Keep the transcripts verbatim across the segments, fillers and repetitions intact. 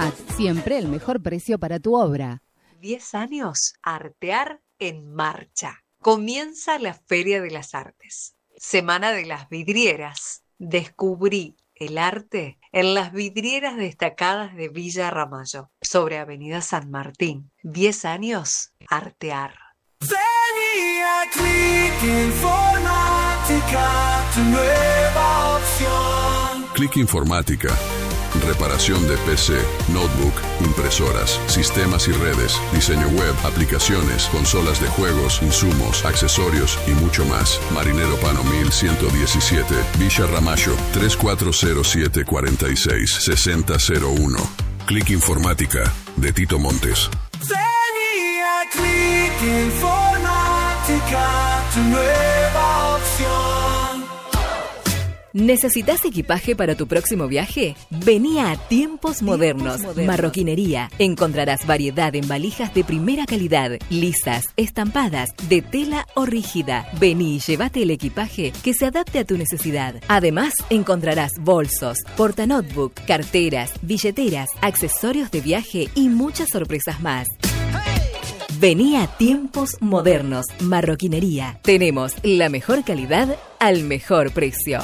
Artemat, siempre el mejor precio para tu obra. diez años, Artear en marcha. Comienza la Feria de las Artes. Semana de las vidrieras. Descubrí el arte en las vidrieras destacadas de Villa Ramallo, sobre Avenida San Martín. diez años, Artear. Venía Click Informática, tu nueva opción. Click Informática. Reparación de P C, notebook, impresoras, sistemas y redes, diseño web, aplicaciones, consolas de juegos, insumos, accesorios y mucho más. Marinero Pano mil ciento diecisiete, Villa Ramallo, tres cuatro cero siete, cuatro seis, seis cero cero uno. Click Informática, de Tito Montes. Venía Click Informática, tu nueva opción. ¿Necesitas equipaje para tu próximo viaje? Vení a Tiempos Modernos, Modernos, Marroquinería. Encontrarás variedad en valijas de primera calidad, lisas, estampadas, de tela o rígida. Vení y llévate el equipaje que se adapte a tu necesidad. Además, encontrarás bolsos, portanotebook, carteras, billeteras, accesorios de viaje y muchas sorpresas más. Vení a Tiempos Modernos, Marroquinería. Tenemos la mejor calidad al mejor precio.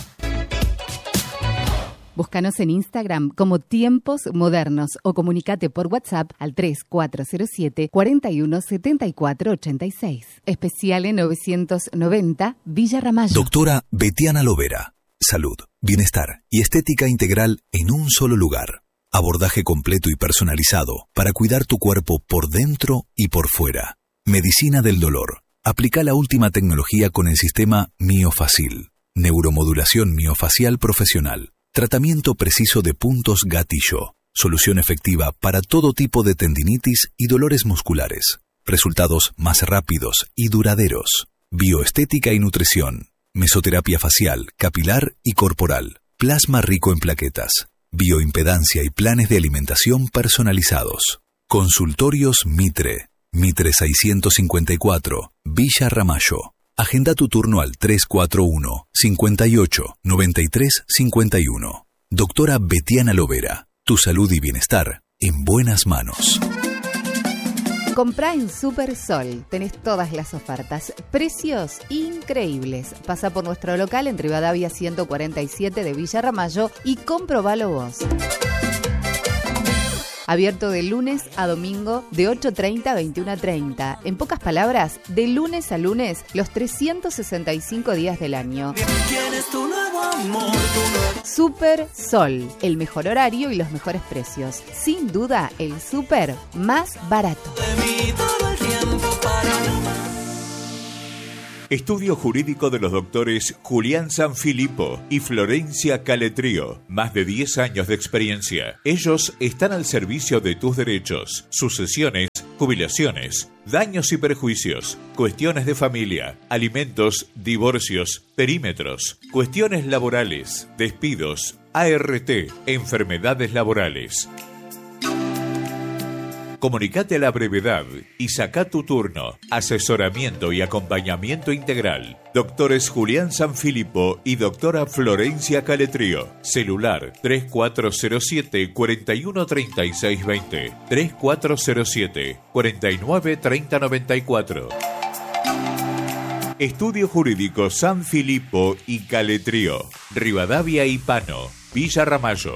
Búscanos en Instagram como Tiempos Modernos o comunicate por WhatsApp al tres cuatro cero siete, cuatro uno siete cuatro ocho seis. Especial en novecientos noventa, Villa Ramallo. Doctora Betiana Lovera. Salud, bienestar y estética integral en un solo lugar. Abordaje completo y personalizado para cuidar tu cuerpo por dentro y por fuera. Medicina del dolor. Aplica la última tecnología con el sistema Miofacil. Neuromodulación miofacial profesional. Tratamiento preciso de puntos gatillo. Solución efectiva para todo tipo de tendinitis y dolores musculares. Resultados más rápidos y duraderos. Bioestética y nutrición. Mesoterapia facial, capilar y corporal. Plasma rico en plaquetas. Bioimpedancia y planes de alimentación personalizados. Consultorios Mitre. Mitre seiscientos cincuenta y cuatro, Villa Ramallo. Agenda tu turno al tres cuatro uno, cinco ocho, nueve tres cinco uno. Doctora Betiana Lovera. Tu salud y bienestar en buenas manos. Comprá en Super Sol. Tenés todas las ofertas. Precios increíbles. Pasa por nuestro local en Rivadavia ciento cuarenta y siete de Villa Ramallo y comprobalo vos. Abierto de lunes a domingo de ocho treinta a veintiuno treinta. En pocas palabras, de lunes a lunes, los trescientos sesenta y cinco días del año. Super Sol, el mejor horario y los mejores precios. Sin duda, el súper más barato. Estudio jurídico de los doctores Julián Sanfilippo y Florencia Caletrío. Más de diez años de experiencia. Ellos están al servicio de tus derechos, sucesiones, jubilaciones, daños y perjuicios, cuestiones de familia, alimentos, divorcios, perímetros, cuestiones laborales, despidos, A R T, enfermedades laborales. Comunicate a la brevedad y saca tu turno. Asesoramiento y acompañamiento integral. Doctores Julián Sanfilippo y doctora Florencia Caletrío. Celular tres cuatro cero siete, cuatro uno tres seis dos cero. tres cuatro cero siete, cuatro nueve tres cero nueve cuatro. Estudio Jurídico Sanfilippo y Caletrío. Rivadavia y Pano. Villa Ramallo.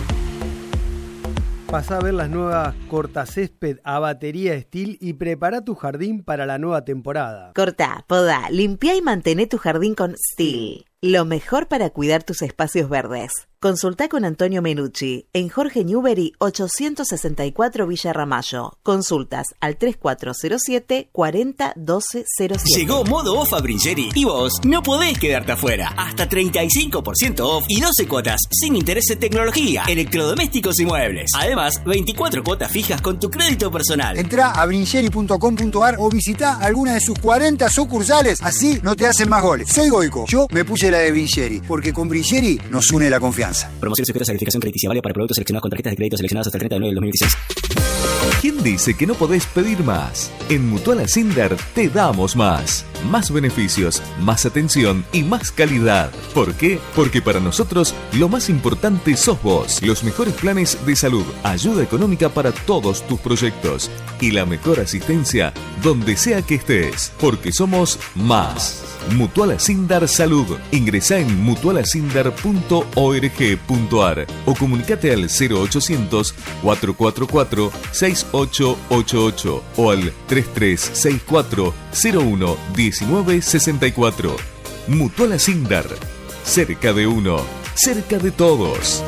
Pasá a ver las nuevas cortacésped a batería Stihl y prepara tu jardín para la nueva temporada. Cortá, podá, limpiá y mantené tu jardín con Stihl. Lo mejor para cuidar tus espacios verdes. Consultá con Antonio Menucci en Jorge Newbery ochocientos sesenta y cuatro Villa Ramallo. Consultas al tres cuatro cero siete, cuatro cero, uno dos cero siete. Llegó Modo Off a Bringeri y vos no podés quedarte afuera. Hasta treinta y cinco por ciento off y doce cuotas sin interés en tecnología, electrodomésticos y muebles. Además, veinticuatro cuotas fijas con tu crédito personal. Entrá a bringeri punto com punto ar o visitá alguna de sus cuarenta sucursales. Así no te hacen más goles. Soy Goico. Yo me puse la de Bringeri porque con Bringeri nos une la confianza. confianza. Promociones sujetas a verificación crediticia, válida para productos seleccionados con tarjetas de crédito seleccionadas hasta el treinta de noviembre del dos mil dieciséis. ¿Quién dice que no podés pedir más? En Mutual Ascender te damos más. Más beneficios, más atención y más calidad. ¿Por qué? Porque para nosotros lo más importante sos vos. Los mejores planes de salud, ayuda económica para todos tus proyectos y la mejor asistencia donde sea que estés. Porque somos más. Mutual Ascender Salud. Ingresá en mutual ascender punto org punto ar o comunicate al cero ochocientos, cuatrocientos cuarenta y cuatro, sesenta y ocho ochenta y ocho o al treinta y tres sesenta y cuatro, cero uno, diecinueve sesenta y cuatro. Mutual Ascender. Cerca de uno, cerca de todos.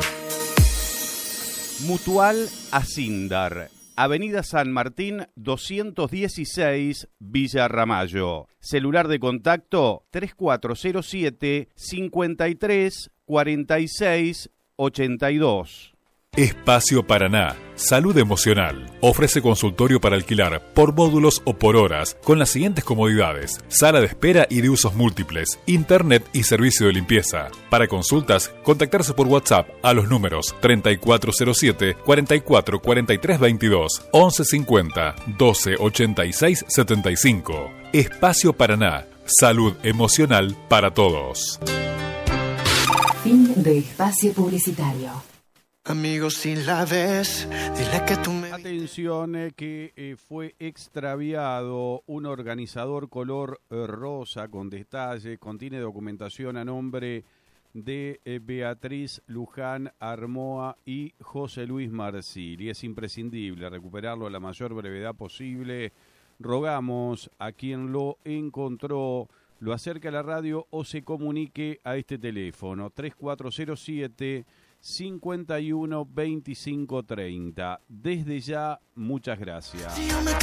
Mutual Ascender. Avenida San Martín, doscientos dieciséis, Villa Ramallo. Celular de contacto tres cuatro cero siete, cincuenta y tres, cuarenta y seis, ochenta y dos. Espacio Paraná, Salud Emocional. Ofrece consultorio para alquilar por módulos o por horas con las siguientes comodidades: sala de espera y de usos múltiples, internet y servicio de limpieza. Para consultas, contactarse por WhatsApp a los números treinta y cuatro cero siete, cuarenta y cuatro, cuarenta y tres veintidós, once cincuenta, doce ochenta y seis setenta y cinco. Espacio Paraná, Salud Emocional para todos. Fin de espacio publicitario. Amigos, si la ves, dile que tú me... Atención, eh, que eh, fue extraviado un organizador color eh, rosa con detalles, contiene documentación a nombre de eh, Beatriz Luján Armoa y José Luis Marcil, y es imprescindible recuperarlo a la mayor brevedad posible. Rogamos a quien lo encontró, lo acerque a la radio o se comunique a este teléfono tres cuatro cero siete, cincuenta y uno, veinticinco treinta. Desde ya, muchas gracias.